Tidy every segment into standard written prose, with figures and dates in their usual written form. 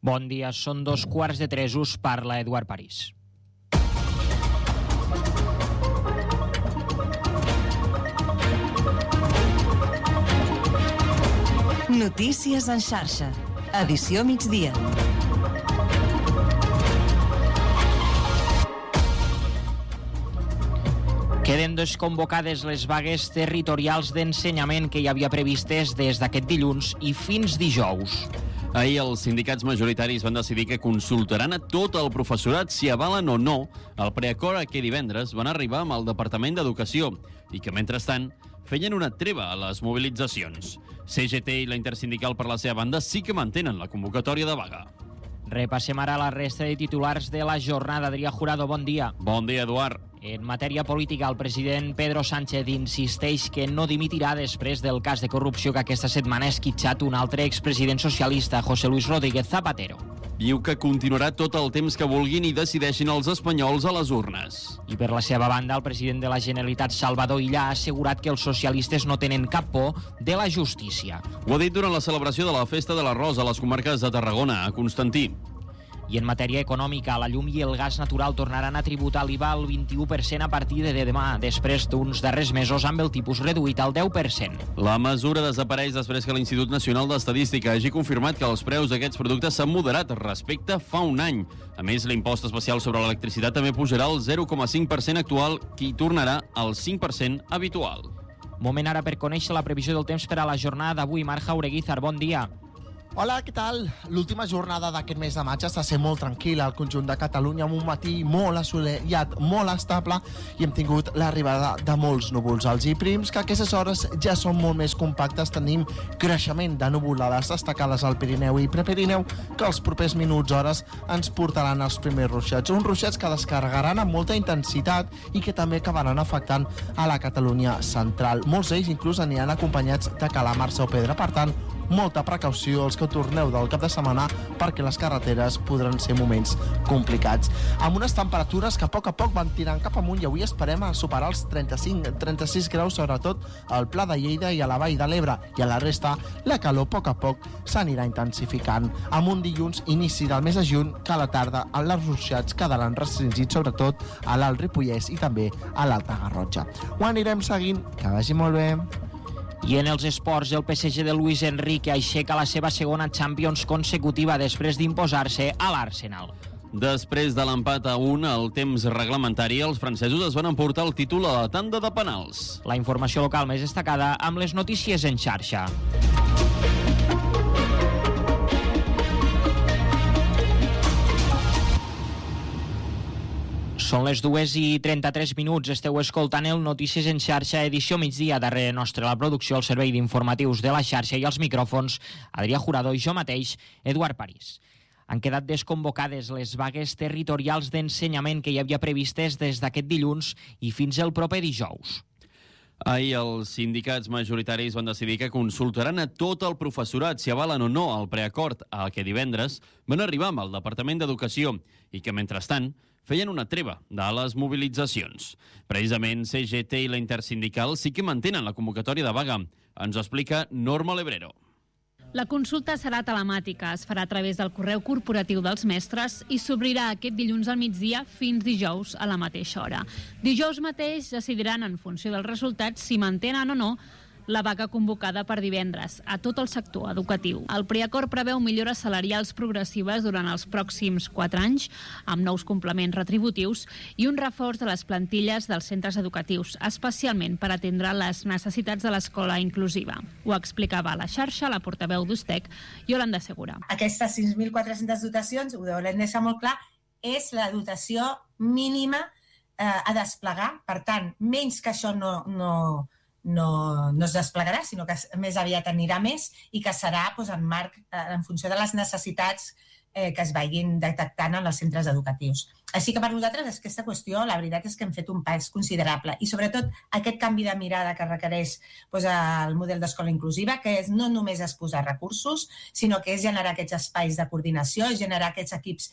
Bon dia, són 2:15. Us parla Eduard París. Notícies en xarxa. Edició migdia. Queden desconvocades les vagues territorials d'ensenyament que hi havia previstes des d'aquest dilluns i fins dijous. Ahir els sindicats majoritaris van decidir que consultaran a tot el professorat si avalen o no el preacord a què divendres van arribar amb el Departament d'Educació i que, mentrestant, feien una treva a les mobilitzacions. CGT i la Intersindical, per la seva banda, sí que mantenen la convocatòria de vaga. Repassem ara la resta de titulars de la jornada. Adrià Jurado, bon dia. Bon dia, Eduard. En matèria política, el president Pedro Sánchez insisteix que no dimitirà després del cas de corrupció que aquesta setmana ha esquitxat un altre expresident socialista, José Luis Rodríguez Zapatero. Diu que continuarà tot el temps que vulguin i decideixin els espanyols a les urnes. I per la seva banda, el president de la Generalitat, Salvador Illa, ha assegurat que els socialistes no tenen cap por de la justícia. Ho ha dit durant la celebració de la Festa de l'Arròs a les comarques de Tarragona, a Constantí. I en matèria econòmica, la llum i el gas natural tornaran a tributar l'IVA al 21% a partir de demà, després d'uns darrers mesos amb el tipus reduït al 10%. La mesura desapareix després que l'Institut Nacional d'Estadística hagi confirmat que els preus d'aquests productes s'han moderat respecte fa un any. A més, l'impost especial sobre l'electricitat també pujarà al 0,5% actual, que hi tornarà al 5% habitual. Moment ara per conèixer la previsió del temps per a la jornada d'avui. Marc Jaureguizar, bon dia. Hola, què tal? L'última jornada d'aquest mes de maig està sent molt tranquil·la al conjunt de Catalunya, amb un matí molt assolellat, molt estable, i hem tingut l'arribada de molts núvols alts i prims, que a aquestes hores ja són molt més compactes. Tenim creixement de nuvolades destacades al Pirineu i Prepirineu, que els propers minuts, hores, ens portaran els primers ruixats. Uns ruixats que descarregaran amb molta intensitat i que també acabaran afectant a la Catalunya central. Molts d'ells inclús aniran acompanyats de calamars o pedra. Per tant, molta precaució els que torneu del cap de setmana, perquè les carreteres podran ser moments complicats. Amb unes temperatures que a poc van tirant cap amunt, i avui esperem a superar els 35-36 graus, sobretot al Pla de Lleida i a la Vall de l'Ebre, i a la resta la calor a poc s'anirà intensificant. Amb un dilluns, inici del mes de juny, que a la tarda els ruixats quedaran restringits sobretot a l'Alt Ripollès i també a l'Alta Garrotxa. Ho anirem seguint, que vagi molt bé. I en els esports, el PSG de Luis Enrique aixeca la seva segona Champions consecutiva després d'imposar-se a l'Arsenal. Després de l'empat a 1 al temps reglamentari, els francesos es van emportar el títol a la tanda de penals. La informació local més destacada amb les notícies en xarxa. Són les 2:33. Esteu escoltant el Notícies en xarxa, edició migdia. Darrere nostre la producció, el servei d'informatius de la xarxa, i els micròfons, Adrià Jurado i jo mateix, Eduard París. Han quedat desconvocades les vagues territorials d'ensenyament que hi havia previstes des d'aquest dilluns i fins el proper dijous. Ahir els sindicats majoritaris van decidir que consultaran a tot el professorat si avalen o no el preacord al que divendres van arribar amb el Departament d'Educació i que, mentrestant, feien una treva de les mobilitzacions. Precisament, CGT i la Intersindical sí que mantenen la convocatòria de vaga. Ens ho explica Norma Lebrero. La consulta serà telemàtica, es farà a través del correu corporatiu dels mestres i s'obrirà aquest dilluns al migdia fins dijous a la mateixa hora. Dijous mateix decidiran, en funció dels resultats, si mantenen o no la vaga convocada per divendres a tot el sector educatiu. El preacord preveu millores salarials progressives durant els pròxims 4 anys, amb nous complements retributius i un reforç de les plantilles dels centres educatius, especialment per atendre les necessitats de l'escola inclusiva. Ho explicava a la xarxa la portaveu d'Ustec, Yolanda Segura. Aquestes 6.400 dotacions, ho deurem deixar molt clar, és la dotació mínima a desplegar. Per tant, menys que això no es desplegarà, sinó que més aviat anirà més i que serà en funció de les necessitats que es vagin detectant en els centres educatius. Així que per nosaltres aquesta qüestió, la veritat és que hem fet un pas considerable i sobretot aquest canvi de mirada que requereix el model d'escola inclusiva, que és no només és posar recursos, sinó que és generar aquests espais de coordinació, generar aquests equips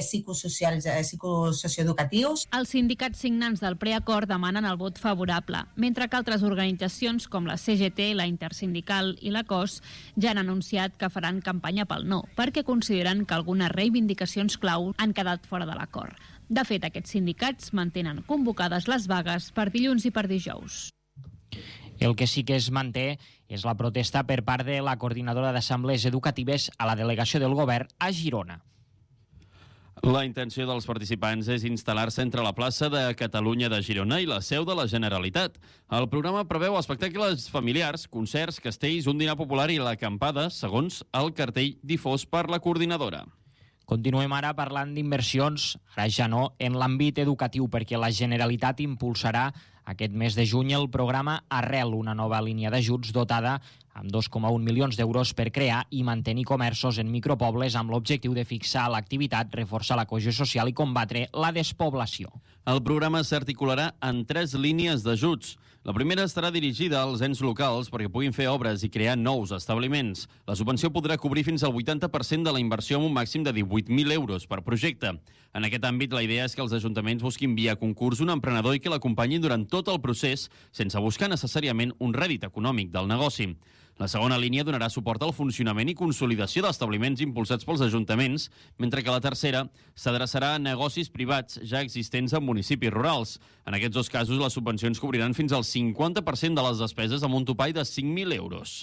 psicosocioeducatius. Els sindicats signants del preacord demanen el vot favorable, mentre que altres organitzacions com la CGT, la Intersindical i la COS ja han anunciat que faran campanya pel no, perquè consideren que el algunes reivindicacions clau han quedat fora de l'acord. De fet, aquests sindicats mantenen convocades les vagues per dilluns i per dijous. El que sí que es manté és la protesta per part de la coordinadora d'assemblees educatives a la delegació del govern a Girona. La intenció dels participants és instal·lar-se entre la plaça de Catalunya de Girona i la seu de la Generalitat. El programa preveu espectacles familiars, concerts, castells, un dinar popular i l'acampada, segons el cartell difós per la coordinadora. Continuem ara parlant d'inversions, ara ja no, en l'àmbit educatiu, perquè la Generalitat impulsarà aquest mes de juny el programa Arrel, una nova línia d'ajuts dotada amb 2,1 milions d'euros per crear i mantenir comerços en micropobles amb l'objectiu de fixar l'activitat, reforçar la cohesió social i combatre la despoblació. El programa s'articularà en 3 línies d'ajuts. La primera estarà dirigida als ens locals perquè puguin fer obres i crear nous establiments. La subvenció podrà cobrir fins al 80% de la inversió amb un màxim de 18.000 euros per projecte. En aquest àmbit, la idea és que els ajuntaments busquin via concurs un emprenedor i que l'acompanyin durant tot el procés sense buscar necessàriament un rèdit econòmic del negoci. La segona línia donarà suport al funcionament i consolidació d'establiments impulsats pels ajuntaments, mentre que la tercera s'adreçarà a negocis privats ja existents en municipis rurals. En aquests 2 casos, les subvencions cobriran fins al 50% de les despeses amb un topall de 5.000 euros.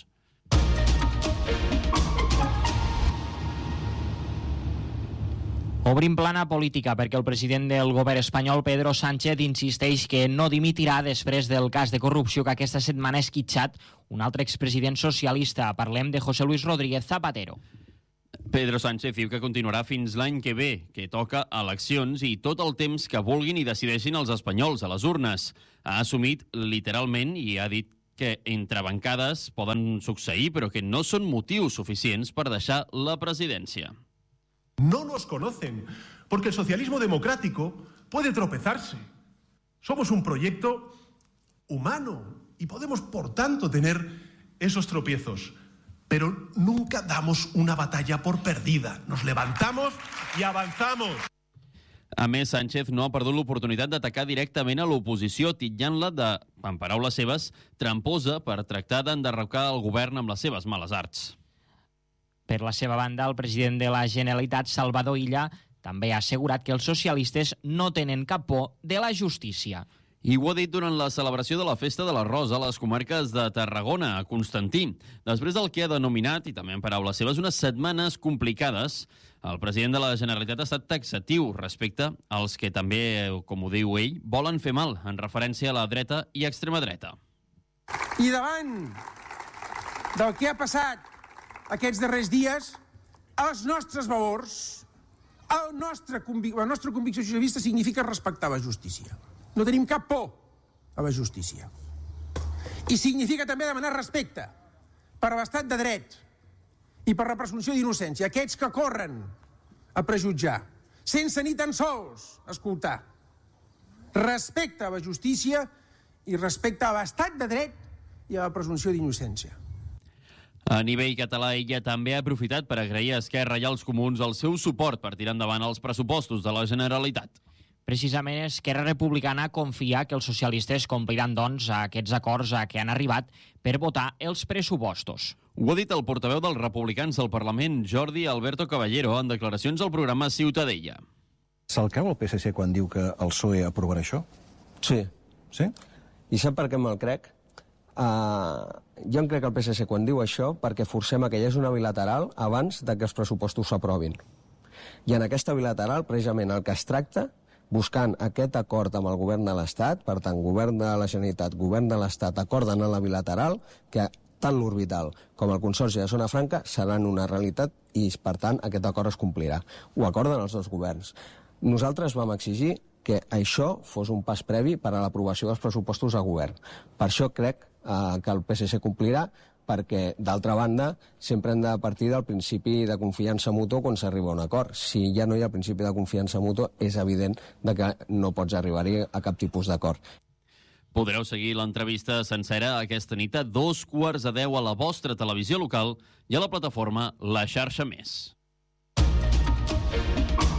Obrim plana política perquè el president del govern espanyol, Pedro Sánchez, insisteix que no dimitirà després del cas de corrupció que aquesta setmana ha esquitxat un altre expresident socialista. Parlem de José Luis Rodríguez Zapatero. Pedro Sánchez diu que continuarà fins l'any que ve, que toca eleccions i tot el temps que vulguin i decideixin els espanyols a les urnes. Ha assumit literalment i ha dit que entre bancades poden succeir, però que no són motius suficients per deixar la presidència. No nos conocen, porque el socialismo democrático puede tropezarse. Somos un proyecto humano y podemos, por tanto, tener esos tropiezos. Pero nunca damos una batalla por perdida. Nos levantamos y avanzamos. A més, Sánchez no ha perdut l'oportunitat d'atacar directament a l'oposició, titllant-la de, en paraules seves, tramposa per tractar d'enderrocar el govern amb les seves males arts. Per la seva banda, el president de la Generalitat, Salvador Illa, també ha assegurat que els socialistes no tenen cap por de la justícia. I ho ha dit durant la celebració de la Festa de l'Arròs a les comarques de Tarragona, a Constantí. Després del que ha denominat, i també en paraules seves, unes setmanes complicades, el president de la Generalitat ha estat taxatiu respecte als que també, com ho diu ell, volen fer mal, en referència a la dreta i extrema dreta. I davant del que ha passat aquests darrers dies, els nostres valors, la nostra convicció socialista significa respectar la justícia. No tenim cap por a la justícia. I significa també demanar respecte per l'estat de dret i per la presumpció d'innocència. Aquests que corren a prejutjar, sense ni tan sols escoltar. Respecte a la justícia i respecte a l'estat de dret i a la presumpció d'innocència. A nivell català, ella també ha aprofitat per agrair a Esquerra i als Comuns el seu suport per tirar endavant els pressupostos de la Generalitat. Precisament, Esquerra Republicana confia que els socialistes compliran, doncs, aquests acords a què han arribat per votar els pressupostos. Ho ha dit el portaveu dels republicans del Parlament, Jordi Alberto Caballero, en declaracions al programa Ciutadella. Se'l creu el PSC quan diu que el PSOE aprovarà això? Sí. Sí? I sap per què me'l crec? Jo em crec el PSC quan diu això perquè forcem que hi hagi una bilateral abans de que els pressupostos s'aprovin. I en aquesta bilateral, precisament, el que es tracta, buscant aquest acord amb el govern de l'Estat, per tant, govern de la Generalitat, govern de l'Estat, acorden en la bilateral, que tant l'orbital com el Consorci de Zona Franca seran una realitat i, per tant, aquest acord es complirà. Ho acorden els dos governs. Nosaltres vam exigir que això fos un pas previ per a l'aprovació dels pressupostos a govern. Per això crec que el PSC complirà, perquè, d'altra banda, sempre hem de partir del principi de confiança mútua quan s'arriba a un acord. Si ja no hi ha principi de confiança mútua, és evident que no pots arribar-hi a cap tipus d'acord. Podreu seguir l'entrevista sencera aquesta nit a 9:15 a la vostra televisió local i a la plataforma La Xarxa Més.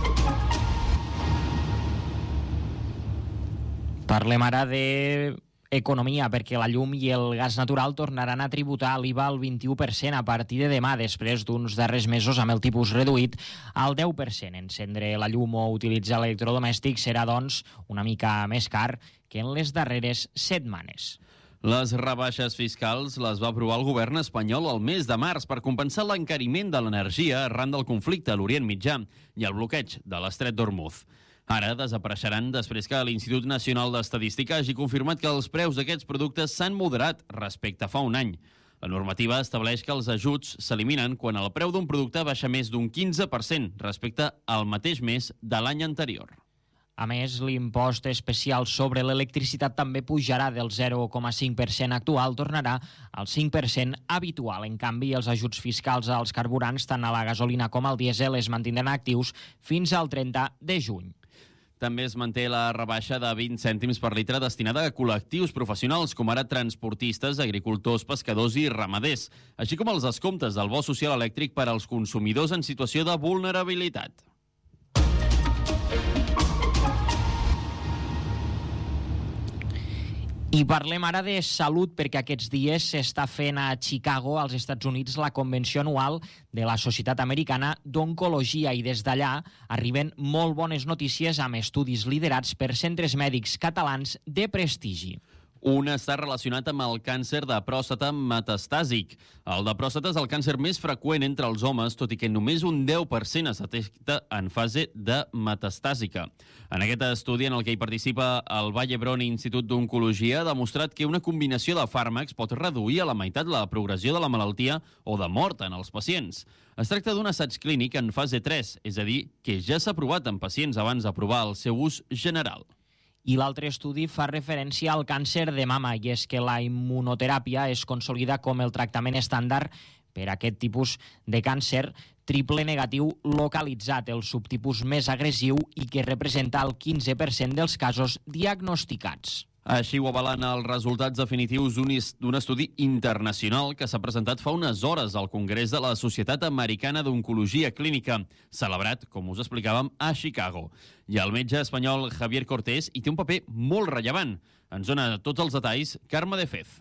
Parlem ara de economia, perquè la llum i el gas natural tornaran a tributar l'IVA al 21% a partir de demà, després d'uns darrers mesos amb el tipus reduït al 10%. Encendre la llum o utilitzar electrodomèstics serà, doncs, una mica més car que en les darreres setmanes. Les rebaixes fiscals les va aprovar el govern espanyol el mes de març per compensar l'encariment de l'energia arran del conflicte a l'Orient Mitjà i el bloqueig de l'Estret d'Hormuz. Ara desapareixeran després que l'Institut Nacional d'Estadística hagi confirmat que els preus d'aquests productes s'han moderat respecte a fa un any. La normativa estableix que els ajuts s'eliminen quan el preu d'un producte baixa més d'un 15% respecte al mateix mes de l'any anterior. A més, l'impost especial sobre l'electricitat també pujarà del 0,5% actual, tornarà al 5% habitual. En canvi, els ajuts fiscals als carburants, tant a la gasolina com al dièsel, es mantindran actius fins al 30 de juny. També es manté la rebaixa de 20 cèntims per litre destinada a col·lectius professionals, com ara transportistes, agricultors, pescadors i ramaders, així com els descomptes del bo social elèctric per als consumidors en situació de vulnerabilitat. I parlem ara de salut, perquè aquests dies s'està fent a Chicago, als Estats Units, la convenció anual de la Societat Americana d'Oncologia, i des d'allà arriben molt bones notícies amb estudis liderats per centres mèdics catalans de prestigi. Un està relacionat amb el càncer de pròstata metastàsic. El de pròstata és el càncer més freqüent entre els homes, tot i que només un 10% es detecta en fase de metastàsica. En aquest estudi, en el que hi participa el Vall d'Hebron Institut d'Oncologia, ha demostrat que una combinació de fàrmacs pot reduir a la meitat la progressió de la malaltia o de mort en els pacients. Es tracta d'un assaig clínic en fase 3, és a dir, que ja s'ha provat en pacients abans d'aprovar el seu ús general. I l'altre estudi fa referència al càncer de mama, i és que la immunoteràpia es consolida com el tractament estàndard per a aquest tipus de càncer triple negatiu localitzat, el subtipus més agressiu i que representa el 15% dels casos diagnosticats. Així ho avalen els resultats definitius d'un estudi internacional que s'ha presentat fa unes hores al Congrés de la Societat Americana d'Oncologia Clínica, celebrat, com us explicàvem, a Chicago. I el metge espanyol Javier Cortés hi té un paper molt rellevant. Ens dona tots els detalls Carme de Fez.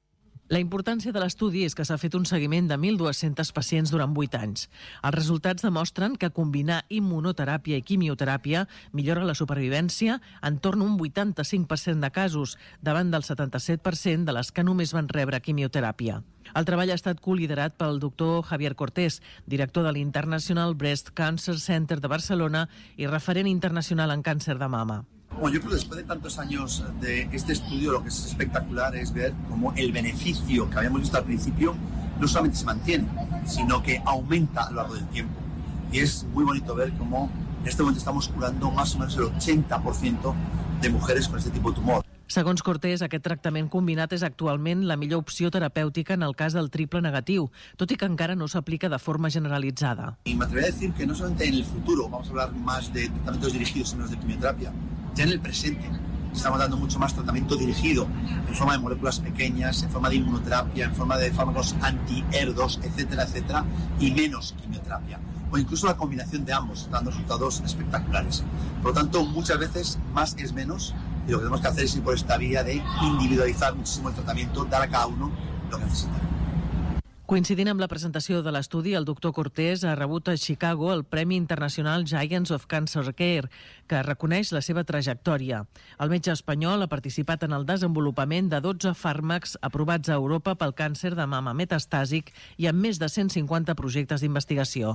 La importància de l'estudi és que s'ha fet un seguiment de 1.200 pacients durant 8 anys. Els resultats demostren que combinar immunoteràpia i quimioteràpia millora la supervivència en torn a un 85% de casos, davant del 77% de les que només van rebre quimioteràpia. El treball ha estat coliderat pel doctor Javier Cortés, director de l'International Breast Cancer Center de Barcelona i referent internacional en càncer de mama. Bueno, yo creo que después de tantos años de este estudio, lo que es espectacular es ver cómo el beneficio que habíamos visto al principio no solamente se mantiene, sino que aumenta a lo largo del tiempo. Y es muy bonito ver cómo en este momento estamos curando más o menos el 80% de mujeres con este tipo de tumor. Segons Cortés, aquest tractament combinat és actualment la millor opció terapèutica en el cas del triple negatiu, tot i que encara no s'aplica de forma generalitzada. Y me atrevería a decir que no solamente en el futuro vamos a hablar más de tratamientos dirigidos y menos de quimioterapia, ya en el presente estamos dando mucho más tratamiento dirigido en forma de moléculas pequeñas, en forma de inmunoterapia, en forma de fármacos anti-ER2, etcétera, etcétera, y menos quimioterapia. O incluso la combinación de ambos, dando resultados espectaculares. Por lo tanto, muchas veces más es menos, y lo que tenemos que hacer es ir por esta vía de individualizar muchísimo el tratamiento, dar a cada uno lo que necesita. Coincidint amb la presentació de l'estudi, el doctor Cortés ha rebut a Chicago el Premi Internacional Giants of Cancer Care, que reconeix la seva trajectòria. El metge espanyol ha participat en el desenvolupament de 12 fàrmacs aprovats a Europa pel càncer de mama metastàsic i amb més de 150 projectes d'investigació.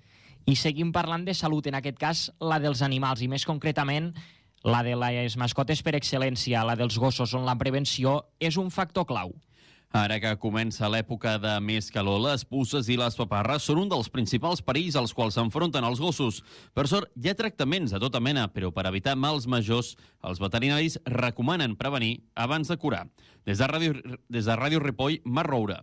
I seguim parlant de salut, en aquest cas la dels animals, i més concretament la de les mascotes per excel·lència, la dels gossos, on la prevenció és un factor clau. Ara que comença l'època de més calor, les puces i les paparres són un dels principals perills als quals s'enfronten els gossos. Per sort, hi ha tractaments de tota mena, però per evitar mals majors, els veterinaris recomanen prevenir abans de curar. Des de Ràdio Ripoll, Mar Roura.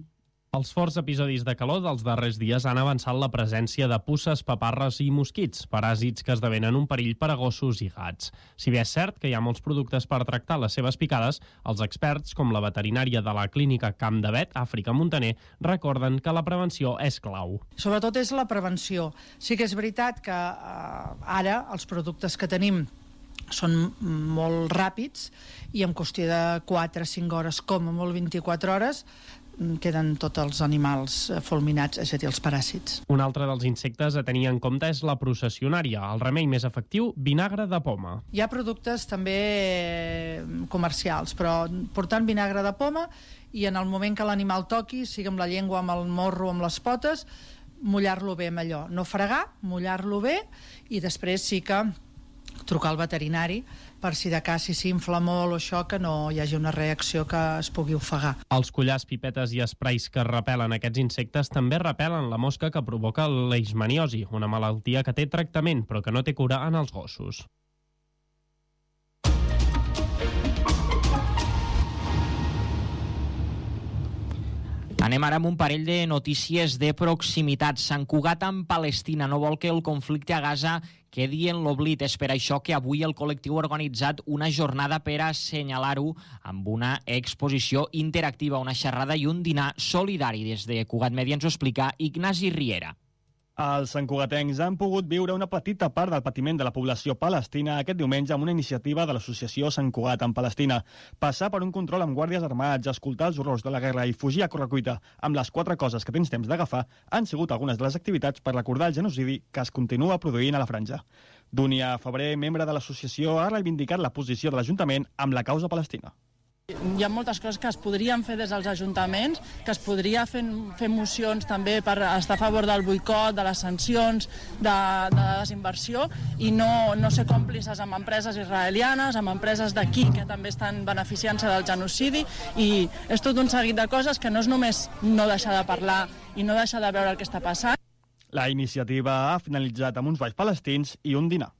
Els forts episodis de calor dels darrers dies han avançat la presència de puces, paparres i mosquits, paràsits que esdevenen un perill per a gossos i gats. Si bé és cert que hi ha molts productes per tractar les seves picades, els experts, com la veterinària de la clínica Camp de Vet, Àfrica Montaner, recorden que la prevenció és clau. Sobretot és la prevenció. Sí que és veritat que ara els productes que tenim són molt ràpids i en qüestió de 4-5 hores, com a molt 24 hores, queden tots els animals fulminats, és a dir, els paràsits. Un altre dels insectes a tenir en compte és la processionària, el remei més efectiu, vinagre de poma. Hi ha productes també comercials, però portant vinagre de poma i en el moment que l'animal toqui, sigui amb la llengua, amb el morro, amb les potes, mullar-lo bé amb allò. No fregar, mullar-lo bé i després sí que trucar al veterinari per si de cas si s'infla molt o això, que no hi hagi una reacció que es pugui ofegar. Els collars, pipetes i esprais que repel·len aquests insectes també repel·len la mosca que provoca la leishmaniosi, una malaltia que té tractament però que no té cura en els gossos. Anem ara amb un parell de notícies de proximitat. Sant Cugat amb Palestina no vol que el conflicte a Gaza quedi en l'oblit. És per això que avui el col·lectiu ha organitzat una jornada per assenyalar-ho amb una exposició interactiva, una xerrada i un dinar solidari. Des de Cugat Media ens ho explica Ignasi Riera. Els santcugatencs han pogut viure una petita part del patiment de la població palestina aquest diumenge amb una iniciativa de l'associació Sant Cugat en Palestina. Passar per un control amb guàrdies armats, escoltar els horrors de la guerra i fugir a correcuita amb les 4 coses que tens temps d'agafar han sigut algunes de les activitats per recordar el genocidi que es continua produint a la franja. Dúnia Febrer, membre de l'associació, ha reivindicat la posició de l'Ajuntament amb la causa palestina. Hi ha moltes coses que es podrien fer des dels ajuntaments, que es podria fer mocions també per estar a favor del boicot, de les sancions, de desinversió i no ser còmplices amb empreses israelianes, amb empreses d'aquí que també estan beneficiant-se del genocidi, i és tot un seguit de coses que no és només no deixar de parlar i no deixar de veure el que està passant. La iniciativa ha finalitzat amb uns balls palestins i un dinar.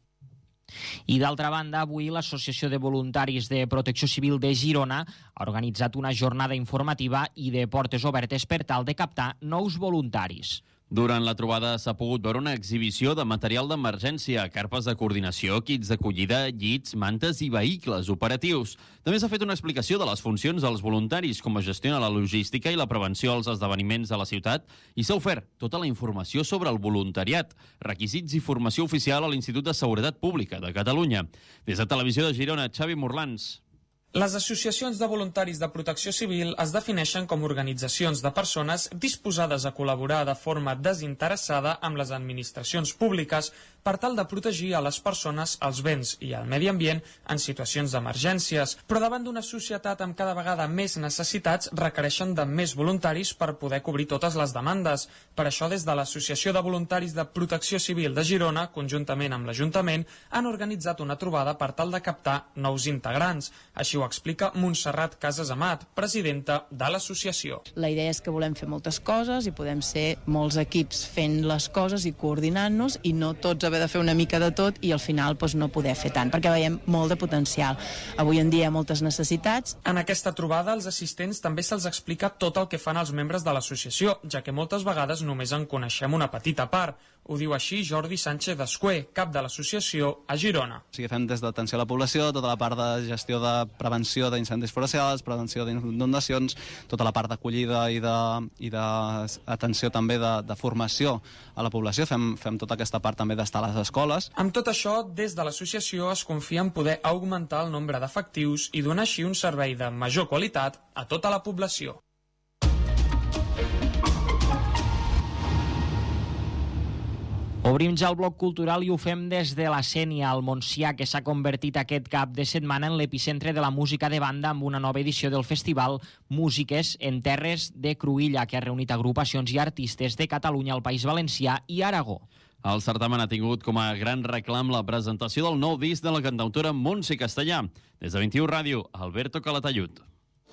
I d'altra banda, avui l'Associació de Voluntaris de Protecció Civil de Girona ha organitzat una jornada informativa i de portes obertes per tal de captar nous voluntaris. Durant la trobada s'ha pogut veure una exhibició de material d'emergència, carpes de coordinació, kits d'acollida, llits, mantes i vehicles operatius. També s'ha fet una explicació de les funcions dels voluntaris, com es gestiona la logística i la prevenció als esdeveniments de la ciutat, i s'ha ofert tota la informació sobre el voluntariat, requisits i formació oficial a l'Institut de Seguretat Pública de Catalunya. Des de Televisió de Girona, Xavi Morlans. Les associacions de voluntaris de protecció civil es defineixen com organitzacions de persones disposades a col·laborar de forma desinteressada amb les administracions públiques per tal de protegir a les persones, els béns i el medi ambient en situacions d'emergències, però davant d'una societat amb cada vegada més necessitats requereixen de més voluntaris per poder cobrir totes les demandes. Per això, des de l'Associació de Voluntaris de Protecció Civil de Girona, conjuntament amb l'Ajuntament, han organitzat una trobada per tal de captar nous integrants. Així ho explica Montserrat Casas Amat, presidenta de l'associació. La idea és que volem fer moltes coses i podem ser molts equips fent les coses i coordinant-nos i no tots haver de fer una mica de tot i al final no poder fer tant, perquè veiem molt de potencial. Avui en dia hi ha moltes necessitats. En aquesta trobada, als assistents també se'ls explica tot el que fan els membres de l'associació, ja que moltes vegades només en coneixem una petita part. Ho diu així Jordi Sánchez Escué, cap de l'associació a Girona. O sigui, fem des d'atenció a la població, tota la part de gestió de prevenció d'incendis forestals, prevenció d'inundacions, tota la part d'acollida i d'atenció també de formació a la població. Fem tota aquesta part també d'estar a les escoles. Amb tot això, des de l'associació es confia en poder augmentar el nombre d'efectius i donar així un servei de major qualitat a tota la població. Obrim ja el bloc cultural i ho fem des de la Sénia, al Montsià, que s'ha convertit aquest cap de setmana en l'epicentre de la música de banda amb una nova edició del festival Músiques en Terres de Cruïlla, que ha reunit agrupacions i artistes de Catalunya, el País Valencià i Aragó. El certamen ha tingut com a gran reclam la presentació del nou disc de la cantautora Montse Castellà. Des de 21 Ràdio, Alberto Calatayud.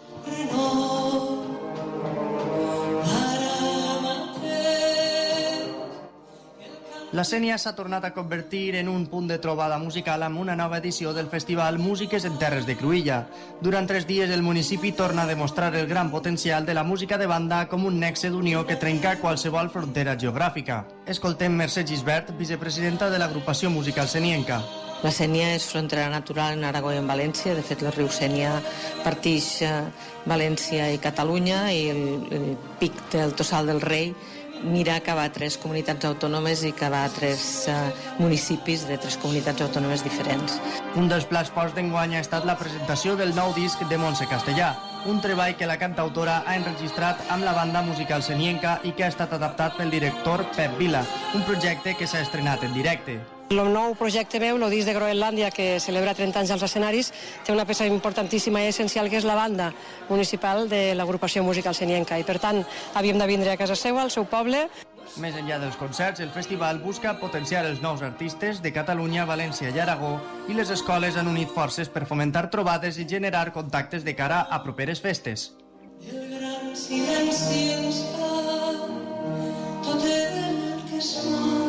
La Sénia s'ha tornat a convertir en un punt de trobada musical amb una nova edició del festival Músiques en Terres de Cruïlla. Durant 3 dies el municipi torna a demostrar el gran potencial de la música de banda com un nexe d'unió que trenca qualsevol frontera geogràfica. Escoltem Mercè Gisbert, vicepresidenta de l'agrupació musical senienca. La Sénia és frontera natural en Aragó i en València. De fet, el riu Sénia partix València i Catalunya i el pic del Tossal del Rei mirar que va a 3 comunitats autònomes i que va a 3 municipis de 3 comunitats autònomes diferents. Un dels plats forts d'enguany ha estat la presentació del nou disc de Montse Castellà, un treball que la cantautora ha enregistrat amb la banda musical Senienca i que ha estat adaptat pel director Pep Vila, un projecte que s'ha estrenat en directe. El nou projecte meu, el disc de Groenlàndia, que celebra 30 anys als escenaris, té una peça importantíssima i essencial, que és la banda municipal de l'agrupació musical Senienca, i per tant havíem de vindre a casa seva, al seu poble. Més enllà dels concerts, el festival busca potenciar els nous artistes de Catalunya, València i Aragó, i les escoles han unit forces per fomentar trobades i generar contactes de cara a properes festes. El gran silenci ens fa tot el que es mou.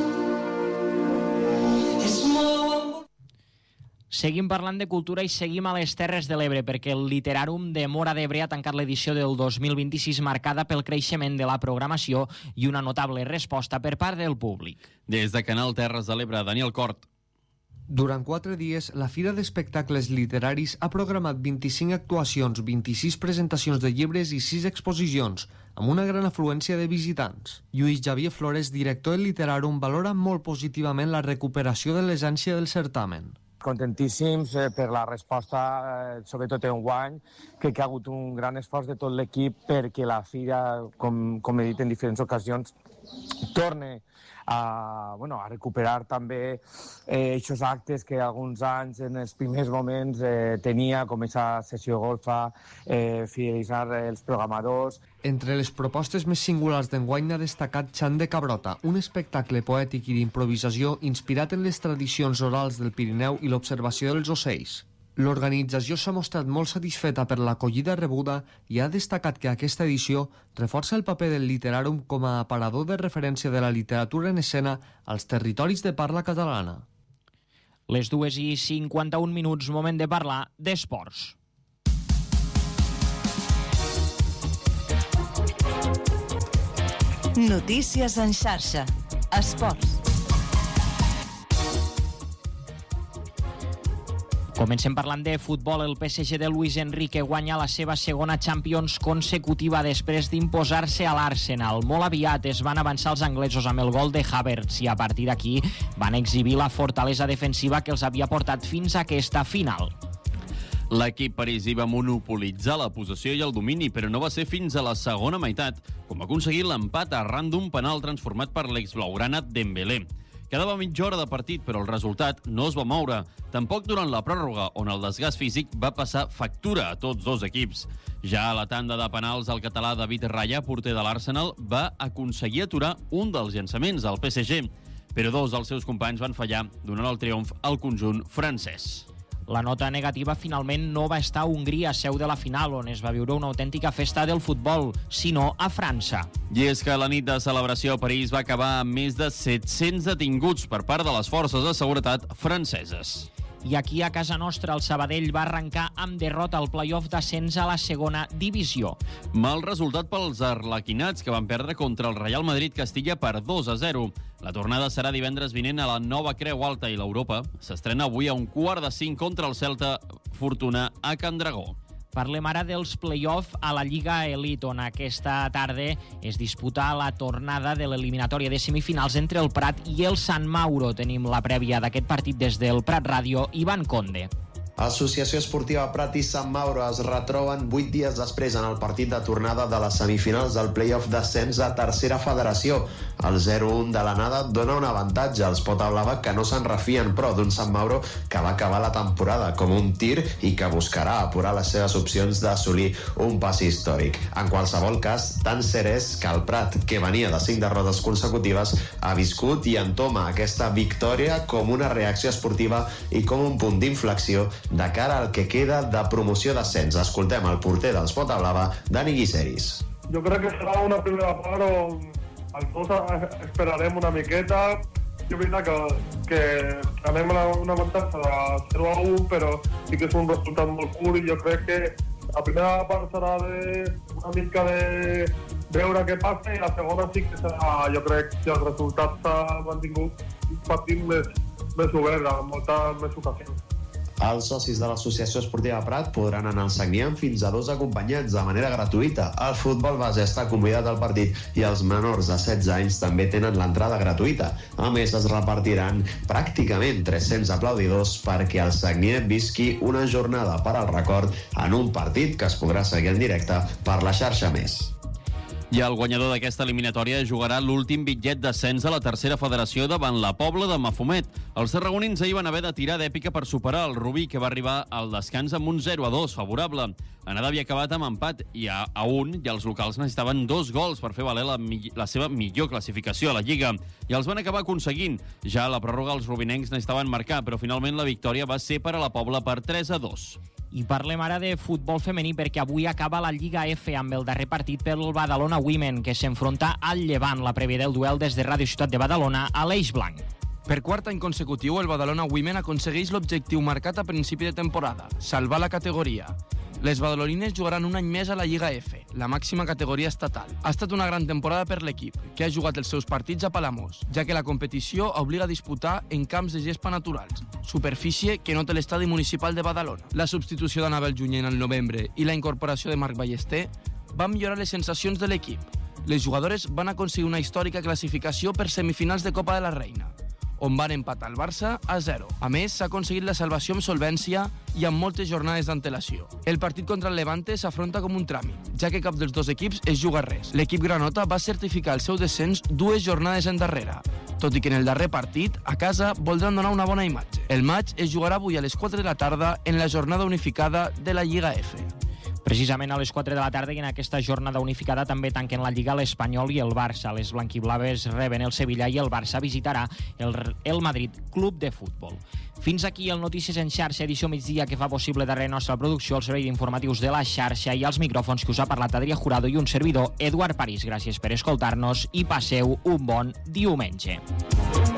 Seguim parlant de cultura i seguim a les Terres de l'Ebre, perquè el Literàrum de Móra d'Ebre ha tancat l'edició del 2026 marcada pel creixement de la programació i una notable resposta per part del públic. Des de Canal Terres de l'Ebre, Daniel Cort. Durant 4 dies, la Fira d'Espectacles Literaris ha programat 25 actuacions, 26 presentacions de llibres i 6 exposicions, amb una gran afluència de visitants. Lluís Xavier Flores, director del Literàrum, valora molt positivament la recuperació de l'essència del certamen. Contentíssims per la resposta, sobretot enguany. Crec que ha hagut un gran esforç de tot l'equip perquè la Fira, com he dit en diferents ocasions, torne a recuperar també aquests actes que alguns anys en els primers moments tenia, com aquesta sessió golfa, fidelitzar els programadors. Entre les propostes més singulars d'enguany ha destacat Xant de Cabrota, un espectacle poètic i d'improvisació inspirat en les tradicions orals del Pirineu i l'observació dels ocells. L'organització s'ha mostrat molt satisfeta per l'acollida rebuda i ha destacat que aquesta edició reforça el paper del Literàrum com a aparador de referència de la literatura en escena als territoris de parla catalana. Les 2:51, moment de parlar d'esports. Notícies en xarxa. Esports. Comencem parlant de futbol. El PSG de Luis Enrique guanya la seva segona Champions consecutiva després d'imposar-se a l'Arsenal. Molt aviat es van avançar els anglesos amb el gol de Havertz i a partir d'aquí van exhibir la fortalesa defensiva que els havia portat fins a aquesta final. L'equip parisí va monopolitzar la possessió i el domini, però no va ser fins a la segona meitat, com aconseguir l'empat arran d'un penal transformat per l'exblaugrana Dembélé. Quedava mitja hora de partit, però el resultat no es va moure. Tampoc durant la pròrroga, on el desgast físic va passar factura a tots dos equips. Ja a la tanda de penals, el català David Raya, porter de l'Arsenal, va aconseguir aturar un dels llançaments al PSG, però dos dels seus companys van fallar, donant el triomf al conjunt francès. La nota negativa finalment no va estar a Hongria, seu de la final, on es va viure una autèntica festa del futbol, sinó a França. I és que la nit de celebració a París va acabar amb més de 700 detinguts per part de les forces de seguretat franceses. I aquí a casa nostra el Sabadell va arrencar amb derrota al play-off d'ascens a la segona divisió. Mal resultat pels arlequinats, que van perdre contra el Real Madrid Castilla per 2-0. La tornada serà divendres vinent a la nova Creu Alta i l'Europa s'estrena avui a 4:45 contra el Celta Fortuna a Can Dragó. Parlem ara dels play-off a la Lliga Elite, on aquesta tarda es disputa la tornada de l'eliminatòria de semifinals entre el Prat i el Sant Mauro. Tenim la prèvia d'aquest partit des del Prat Ràdio, Ivan Conde. Associació Esportiva Prat i Sant Mauro es retroben 8 dies després en el partit de tornada de les semifinals del play-off d'ascens a tercera federació. El 0-1 de l'anada dona un avantatge als Potablava, que no se'n refien, però d'un Sant Mauro que va acabar la temporada com un tir i que buscarà apurar les seves opcions d'assolir un pas històric. En qualsevol cas, tan cert és que el Prat, que venia de 5 derrotes consecutives, ha viscut i entoma aquesta victòria com una reacció esportiva i com un punt d'inflexió de cara al que queda de promoció d'ascens. Escoltem el porter dels Potablava, Dani Guiseris. Jo crec que serà una primera part on els dos esperarem una miqueta. Jo veritat que anem a una avantatge de 0-1, però sí que és un resultat molt curt i jo crec que la primera part serà una mica de veure què passa i la segona sí que serà, jo crec, si el resultat s'ha mantingut un partit més obert, amb moltes més ocasions. Els socis de l'Associació Esportiva Prat podran anar al Sagnià fins a 2 acompanyats de manera gratuïta. El futbol base està convidat al partit i els menors de 16 anys també tenen l'entrada gratuïta. A més, es repartiran pràcticament 300 aplaudidors perquè el Sagnià visqui una jornada per al record en un partit que es podrà seguir en directe per la xarxa Més. I el guanyador d'aquesta eliminatòria jugarà l'últim bitllet d'ascens a la tercera federació davant la Pobla de Mafumet. Els tarragonins ahir van haver de tirar d'èpica per superar el Rubí, que va arribar al descans amb un 0-2 favorable. Anada havia acabat amb empat i a 1, i els locals necessitaven 2 gols per fer valer la seva millor classificació a la Lliga. I els van acabar aconseguint. Ja a la pròrroga els rubinencs necessitaven marcar, però finalment la victòria va ser per a la Pobla per 3-2. I parlem ara de futbol femení perquè avui acaba la Lliga F amb el darrer partit pel Badalona Women, que s'enfronta al Llevant. La prèvia del duel des de Ràdio Ciutat de Badalona a l'Eix Blanc. Per quart any consecutiu, el Badalona Women aconsegueix l'objectiu marcat a principi de temporada, salvar la categoria. Les badalonines jugaran un any més a la Lliga F, la màxima categoria estatal. Ha estat una gran temporada per l'equip, que ha jugat els seus partits a Palamós, ja que la competició obliga a disputar en camps de gespa naturals, superfície que no té l'estadi municipal de Badalona. La substitució d'Anabel Junyent al novembre i la incorporació de Marc Ballester van millorar les sensacions de l'equip. Les jugadores van aconseguir una històrica classificació per semifinals de Copa de la Reina, on van empatar el Barça a 0. A més, s'ha aconseguit la salvació amb solvència i amb moltes jornades d'antelació. El partit contra el Levante s'afronta com un tràmit, ja que cap dels dos equips es juga res. L'equip granota va certificar el seu descens 2 jornades endarrere, tot i que en el darrer partit, a casa, voldran donar una bona imatge. El matx es jugarà avui a les 4 de la tarda en la jornada unificada de la Lliga F. Precisament a les 4 de la tarda i en aquesta jornada unificada també tanquen la Lliga l'Espanyol i el Barça. Les blanquiblaves reben el Sevilla i el Barça visitarà el Madrid Club de Futbol. Fins aquí el Notícies en xarxa, edició migdia, que fa possible darrere nostra producció, el servei d'informatius de la xarxa i els micròfons que us ha parlat Adrià Jurado i un servidor, Eduard París. Gràcies per escoltar-nos i passeu un bon diumenge.